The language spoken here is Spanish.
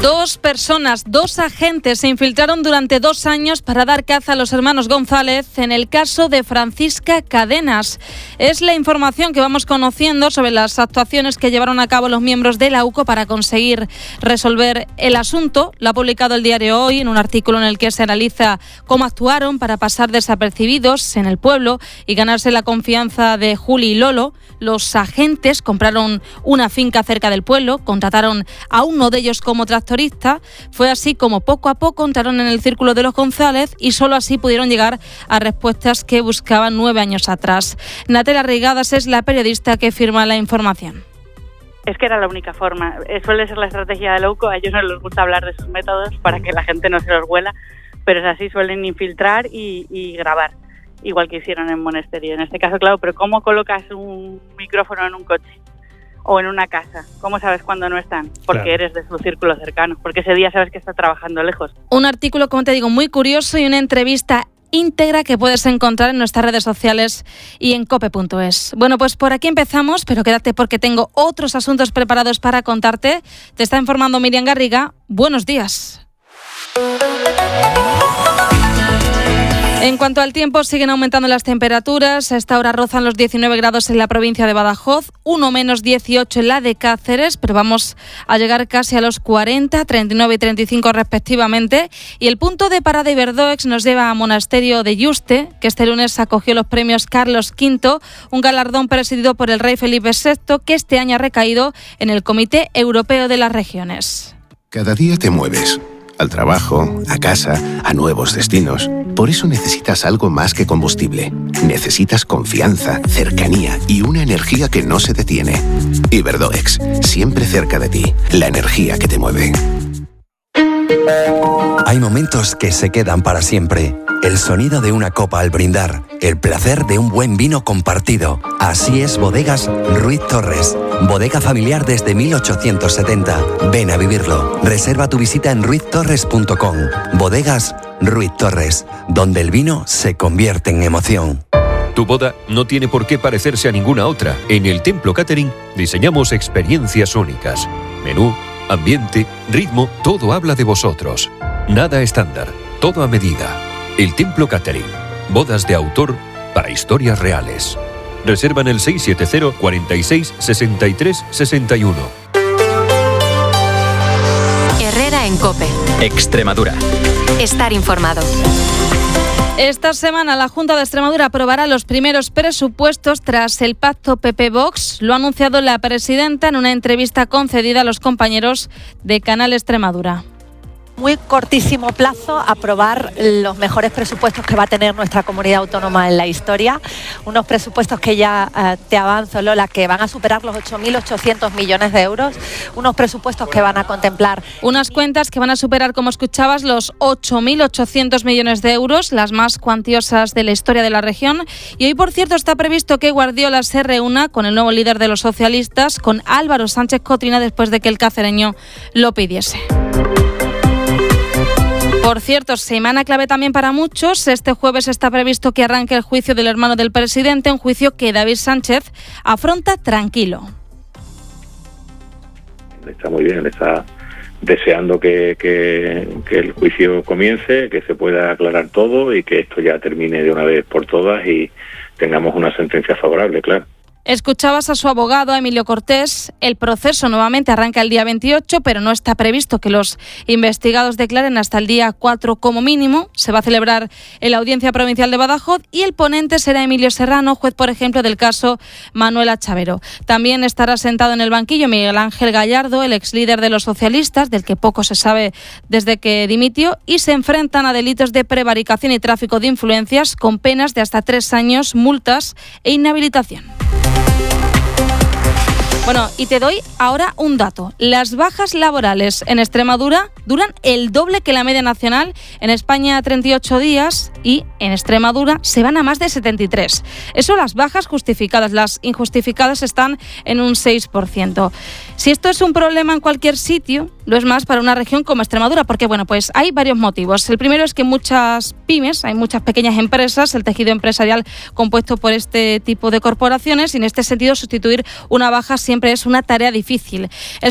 Dos agentes se infiltraron durante 2 años para dar caza a los hermanos González en el caso de Francisca Cadenas. Es la información que vamos conociendo sobre las actuaciones que llevaron a cabo los miembros de la UCO para conseguir resolver el asunto. Lo ha publicado el diario Hoy en un artículo en el que se analiza cómo actuaron para pasar desapercibidos en el pueblo y ganarse la confianza de Juli y Lolo. Los agentes compraron una finca cerca del pueblo, contrataron a uno de ellos como tractorista. Fue así como poco a poco entraron en el círculo de los González y solo así pudieron llegar a respuestas que buscaban 9 años atrás. Natela Rigadas es la periodista que firma la información. Es que era la única forma. Suele ser la estrategia de la UCO. A ellos no les gusta hablar de sus métodos para que la gente no se los huela, pero es así, suelen infiltrar y grabar, igual que hicieron en Monesterio. En este caso, claro, pero ¿cómo colocas un micrófono en un coche o en una casa? ¿Cómo sabes cuándo no están? Porque eres de su círculo cercano, porque ese día sabes que está trabajando lejos. Un artículo, como te digo, muy curioso y una entrevista íntegra que puedes encontrar en nuestras redes sociales y en cope.es. Bueno, pues por aquí empezamos, pero quédate porque tengo otros asuntos preparados para contarte. Te está informando Miriam Garriga. Buenos días. En cuanto al tiempo, siguen aumentando las temperaturas. A esta hora rozan los 19 grados en la provincia de Badajoz, 1 menos 18 en la de Cáceres, pero vamos a llegar casi a los 40, 39 y 35 respectivamente. Y el punto de parada Iberdoex nos lleva a Monasterio de Yuste, que este lunes acogió los premios Carlos V, un galardón presidido por el rey Felipe VI, que este año ha recaído en el Comité Europeo de las Regiones. Cada día te mueves. Al trabajo, a casa, a nuevos destinos. Por eso necesitas algo más que combustible. Necesitas confianza, cercanía y una energía que no se detiene. Iberdoex, siempre cerca de ti. La energía que te mueve. Hay momentos que se quedan para siempre. El sonido de una copa al brindar, el placer de un buen vino compartido. Así es Bodegas Ruiz Torres. Bodega familiar desde 1870. Ven a vivirlo. Reserva tu visita en ruiztorres.com. Bodegas Ruiz Torres, donde el vino se convierte en emoción. Tu boda no tiene por qué parecerse a ninguna otra. En el Templo Catering diseñamos experiencias únicas. Menú, ambiente, ritmo, todo habla de vosotros. Nada estándar, todo a medida. El Templo Catering. Bodas de autor para historias reales. Reserva en el 670 46 63 61. Herrera en COPE. Extremadura. Estar informado. Esta semana la Junta de Extremadura aprobará los primeros presupuestos tras el pacto PP-Vox. Lo ha anunciado la presidenta en una entrevista concedida a los compañeros de Canal Extremadura. Muy cortísimo plazo aprobar los mejores presupuestos que va a tener nuestra comunidad autónoma en la historia. Unos presupuestos que ya te avanzo, Lola, que van a superar los 8.800 millones de euros. Unos presupuestos que van a contemplar unas cuentas que van a superar, como escuchabas, los 8.800 millones de euros, las más cuantiosas de la historia de la región. Y hoy, por cierto, está previsto que Guardiola se reúna con el nuevo líder de los socialistas, con Álvaro Sánchez Cotrina, después de que el cacereño lo pidiese. Por cierto, semana clave también para muchos. Este jueves está previsto que arranque el juicio del hermano del presidente, un juicio que David Sánchez afronta tranquilo. Está muy bien, está deseando que el juicio comience, que se pueda aclarar todo y que esto ya termine de una vez por todas y tengamos una sentencia favorable, claro. Escuchabas a su abogado, a Emilio Cortés. El proceso nuevamente arranca el día 28, pero no está previsto que los investigados declaren hasta el día 4 como mínimo. Se va a celebrar en la Audiencia Provincial de Badajoz y el ponente será Emilio Serrano, juez, por ejemplo, del caso Manuela Chavero. También estará sentado en el banquillo Miguel Ángel Gallardo, el ex líder de los socialistas, del que poco se sabe desde que dimitió, y se enfrentan a delitos de prevaricación y tráfico de influencias con penas de hasta 3 años, multas e inhabilitación. Bueno, y te doy ahora un dato. Las bajas laborales en Extremadura duran el doble que la media nacional. En España 38 días y en Extremadura se van a más de 73. Eso las bajas justificadas. Las injustificadas están en un 6%. Si esto es un problema en cualquier sitio, lo es más para una región como Extremadura, porque bueno, pues hay varios motivos. El primero es que muchas pymes, hay muchas pequeñas empresas, el tejido empresarial compuesto por este tipo de corporaciones, y en este sentido sustituir una baja siempre es una tarea difícil.